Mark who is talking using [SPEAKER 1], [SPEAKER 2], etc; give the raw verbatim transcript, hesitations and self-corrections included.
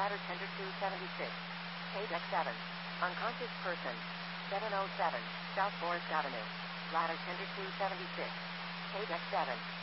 [SPEAKER 1] ladder tender two seventy-six. K deck seven. Unconscious person. seven oh seven. South Forest Avenue. Ladder tender two seventy-six. K deck seven.